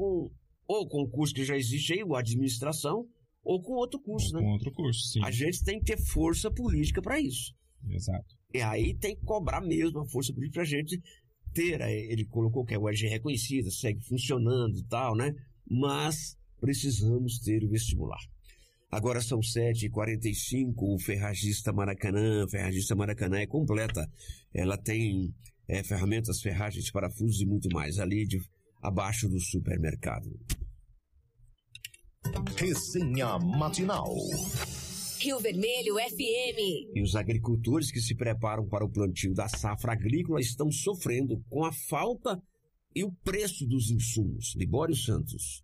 ou com o curso que já existe aí, o administração, ou com outro curso, né? Com outro curso, sim. A gente tem que ter força política para isso. Exato. E aí tem que cobrar mesmo a força política para a gente ter. Ele colocou que é UERJ reconhecida, segue funcionando e tal, né? Mas precisamos ter o vestibular. Agora são 7h45, o Ferragista Maracanã é completa. Ela tem ferramentas, ferragens, parafusos e muito mais, ali abaixo do supermercado. Resenha Matinal. Rio Vermelho FM. E os agricultores que se preparam para o plantio da safra agrícola estão sofrendo com a falta e o preço dos insumos. Libório Santos.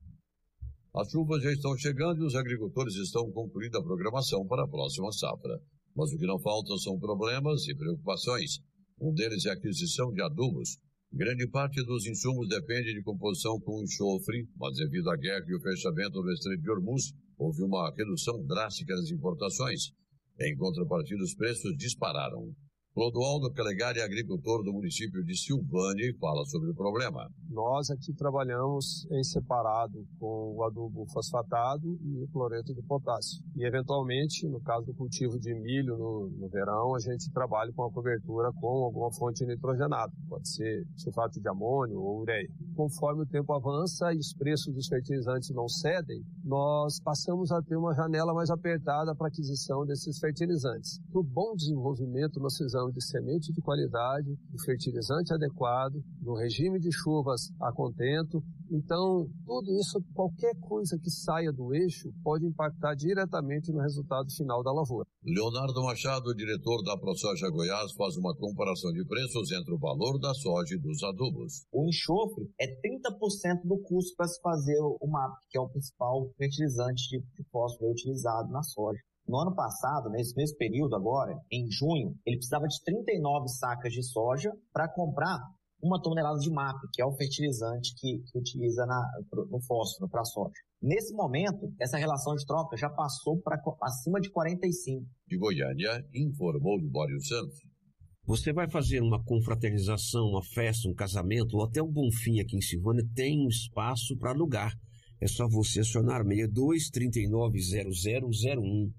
As chuvas já estão chegando e os agricultores estão concluindo a programação para a próxima safra. Mas o que não falta são problemas e preocupações. Um deles é a aquisição de adubos. Grande parte dos insumos depende de composição com enxofre, mas devido à guerra e o fechamento do Estreito de Hormuz, houve uma redução drástica nas importações. Em contrapartida, os preços dispararam. Clodoaldo Calegari, agricultor do município de Silvânia, fala sobre o problema. Nós aqui trabalhamos em separado com o adubo fosfatado e o cloreto de potássio. E, eventualmente, no caso do cultivo de milho no verão, a gente trabalha com a cobertura com alguma fonte nitrogenada. Pode ser sulfato de amônio ou ureia. Conforme o tempo avança e os preços dos fertilizantes não cedem, nós passamos a ter uma janela mais apertada para a aquisição desses fertilizantes. Para o bom desenvolvimento, nós precisamos de semente de qualidade, de fertilizante adequado, do regime de chuvas a contento. Então, tudo isso, qualquer coisa que saia do eixo, pode impactar diretamente no resultado final da lavoura. Leonardo Machado, diretor da ProSoja Goiás, faz uma comparação de preços entre o valor da soja e dos adubos. O enxofre é 30% do custo para se fazer o MAP, que é o principal fertilizante de fósforo utilizado na soja. No ano passado, nesse mesmo período agora, em junho, ele precisava de 39 sacas de soja para comprar 1 tonelada de MAP, que é o fertilizante que utiliza no fósforo para a soja. Nesse momento, essa relação de troca já passou para acima de 45. De Goiânia, informou Libório Santos. Você vai fazer uma confraternização, uma festa, um casamento ou até um Bonfim aqui em Silvânia, tem um espaço para alugar. É só você acionar 62 39 000101.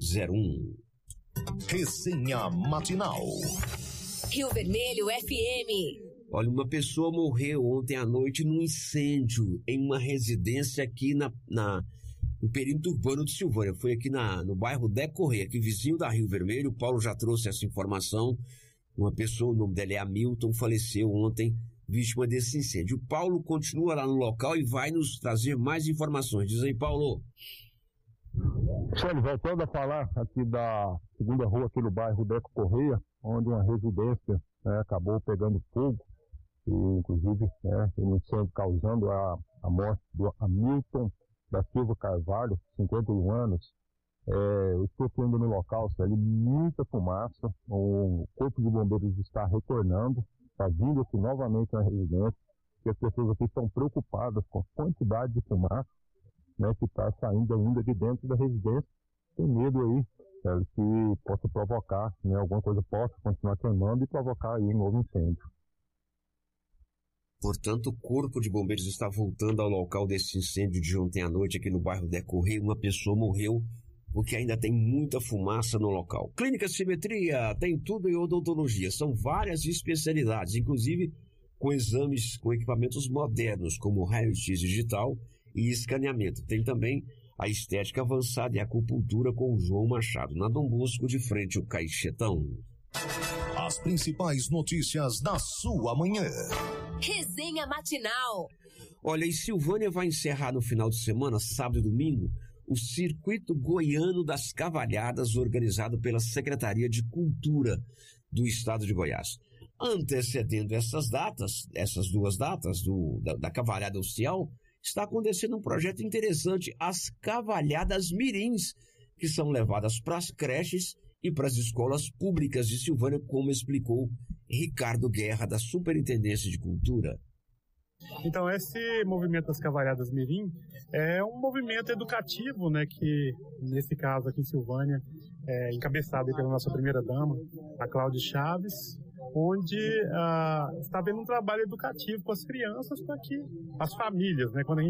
Resenha Matinal. Rio Vermelho FM. Olha, uma pessoa morreu ontem à noite num incêndio em uma residência aqui no perímetro urbano de Silvânia. Foi aqui no bairro Deco Correia, aqui vizinho da Rio Vermelho. O Paulo já trouxe essa informação. Uma pessoa, o nome dela é Hamilton, faleceu ontem, vítima desse incêndio. O Paulo continua lá no local e vai nos trazer mais informações. Diz aí, Paulo. Sônia, voltando a falar aqui da segunda rua, aqui no bairro Deco Correia, onde uma residência acabou pegando fogo, e inclusive um incêndio causando a morte do Hamilton da Silva Carvalho, 51 anos. Eu estou indo no local, ali muita fumaça, o corpo de bombeiros está retornando, está vindo aqui novamente na residência, e as pessoas aqui estão preocupadas com a quantidade de fumaça que está saindo ainda de dentro da residência. Tem medo aí que possa provocar, alguma coisa possa continuar queimando e provocar aí um novo incêndio. Portanto, o Corpo de Bombeiros está voltando ao local desse incêndio de ontem à noite aqui no bairro Deco Correia. Uma pessoa morreu porque ainda tem muita fumaça no local. Clínica Simetria tem tudo em odontologia. São várias especialidades, inclusive com exames com equipamentos modernos, como raio-x digital e escaneamento. Tem também a estética avançada e a acupuntura com o João Machado, na Dom Bosco, de frente ao Caixetão. As principais notícias da sua manhã. Resenha Matinal. Olha, e Silvânia vai encerrar no final de semana, sábado e domingo, o Circuito Goiano das Cavalhadas, organizado pela Secretaria de Cultura do Estado de Goiás. Antecedendo essas duas datas da cavalhada oficial, está acontecendo um projeto interessante, as Cavalhadas Mirins, que são levadas para as creches e para as escolas públicas de Silvânia, como explicou Ricardo Guerra, da Superintendência de Cultura. Então, esse movimento das Cavalhadas Mirim é um movimento educativo, que nesse caso aqui em Silvânia é encabeçado pela nossa primeira-dama, a Cláudia Chaves, onde está havendo um trabalho educativo com as crianças, para que as famílias, quando a gente